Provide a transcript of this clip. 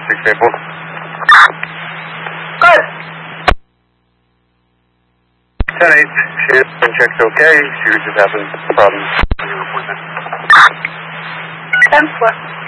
684. Good. 10-8, shooter check's okay. Shooter just having problems. 10-4.